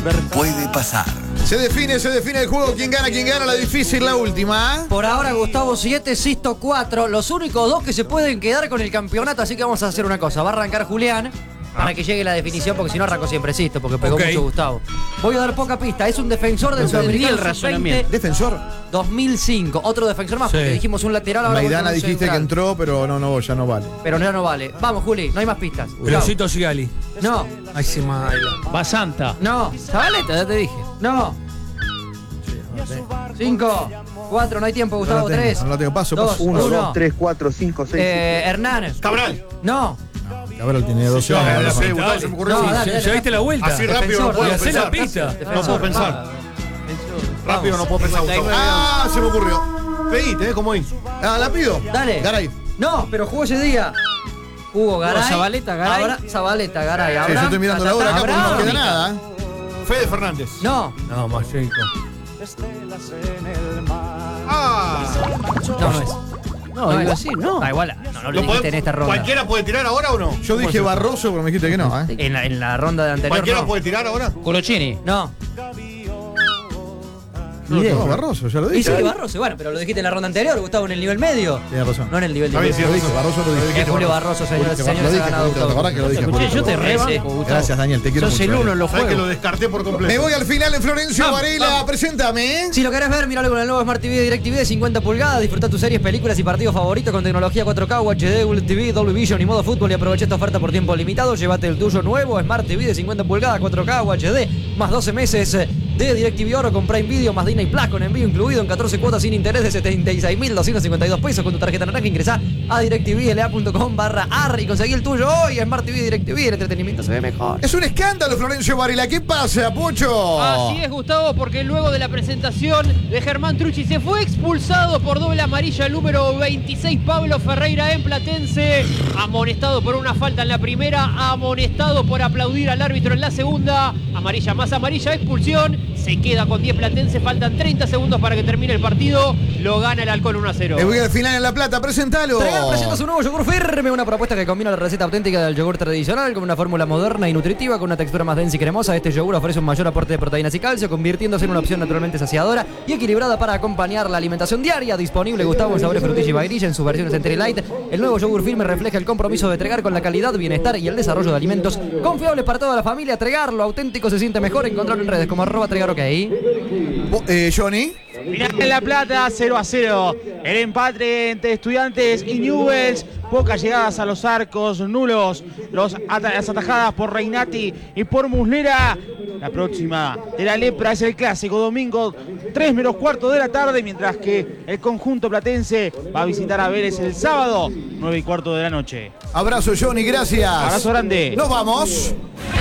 Puede pasar. Se define el juego. ¿Quién gana? La difícil, la última. Por ahora Gustavo 7, Sisto 4. Los únicos dos que se pueden quedar con el campeonato. Así que vamos a hacer una cosa. Va a arrancar Julián para que llegue la definición, porque si no arrancó siempre Sisto, porque pegó mucho Gustavo. Voy a dar poca pista. Es un defensor del Sudamericano Sub-20. ¿Defensor? 2005. Otro defensor más, porque dijimos un lateral. Ahora Maidana dijiste que entró, pero no, ya no vale. Pero ya no vale. Vamos, Juli, no hay más pistas. Velocito Sigali. No. Ay, se mal. Basanta. No. Zabaleta, ya te dije. No. 5, 4, no hay tiempo, Gustavo. 3. No la tengo. Paso. 1, 2, 3, 4, 5, 6. Hernán. Cabral. No. Cabral tiene 12 años. Se me ocurrió. ¿Ya viste la vuelta? Así rápido no puedo pensar. pensar. La pista. No puedo pensar. Rápido no puedo pensar. Se me ocurrió. Pedite, ¿cómo es? La pido. Dale. Garay. No, pero jugó ese día. Hugo Garay. Zabaleta, Garay. Zabaleta, Garay. Sí, yo estoy mirando la hora acá porque no queda nada. Fede Fernández. No. No, Mayenko. No es. No, digo así, no. Da igual, no lo dijiste en esta ronda. ¿Cualquiera puede tirar ahora o no? Yo dije Barroso, pero me dijiste que no, ¿eh? En la ronda de anterior. ¿Cualquiera no. puede tirar ahora? Colochini. No. No, Barroso, ya lo dije. Y sí, Barroso, bueno, pero lo dijiste en la ronda anterior, Gustavo, en el nivel medio. Tienes razón. No en el nivel Está bien, sí, Lo dije, Barroso lo dije. Es Julio Barroso, señores y señores, ha ganado ¿Te acordás Gustavo. que lo dije? Escuché, yo te rebanco, Gustavo. Gracias, Daniel, te quiero Sos mucho. el uno en los ¿Sabes que lo juegos. descarté por completo? Me voy al final de Florencio Varela, preséntame. Si lo querés ver, míralo con el nuevo Smart TV de DirecTV de 50 pulgadas. Disfruta tus series, películas y partidos favoritos con tecnología 4K, UHD, Google TV, Dolby Vision y modo fútbol. Y aprovecha esta oferta por tiempo limitado. Llévate el tuyo nuevo Smart TV de 50 pulgadas, 4K, UHD, más 12 meses de DirecTV Oro con Prime Video, más Disney Plus con envío incluido en 14 cuotas sin interés de 76.252 pesos. Con tu tarjeta naranja ingresá a directvla.com/ar y conseguí el tuyo hoy. Smart TV DirecTV, el entretenimiento se ve mejor. Es un escándalo, Florencio Varela. ¿Qué pasa, Pocho? Así es, Gustavo, porque luego de la presentación de Germán Trucci se fue expulsado por doble amarilla el número 26, Pablo Ferreira, en Platense. Amonestado por una falta en la primera, amonestado por aplaudir al árbitro en la segunda. Amarilla más amarilla, expulsión. Se queda con 10 Platense, faltan 30 segundos para que termine el partido. Lo gana el Halcón 1-0. Me voy al final en La Plata, presentalo. Tregal presenta su nuevo yogur firme, una propuesta que combina la receta auténtica del yogur tradicional con una fórmula moderna y nutritiva con una textura más densa y cremosa. Este yogur ofrece un mayor aporte de proteínas y calcio, convirtiéndose en una opción naturalmente saciadora y equilibrada para acompañar la alimentación diaria. Disponible, Gustavo, en sabores frutilla y vainilla en sus versiones entera y light. El nuevo yogur firme refleja el compromiso de Tregar con la calidad, bienestar y el desarrollo de alimentos confiables para toda la familia. Tregar, lo auténtico se siente mejor. Encontrarlo en redes como @tregarok. Johnny. Final en La Plata, 0-0. El empate entre Estudiantes y Newell's. Pocas llegadas a los arcos, nulos las atajadas por Reinati y por Muslera. La próxima de la Lepra es el clásico domingo, 3:15 de la tarde, mientras que el conjunto platense va a visitar a Vélez el sábado, 9:15 de la noche. Abrazo, Johnny, gracias. Abrazo grande. Nos vamos.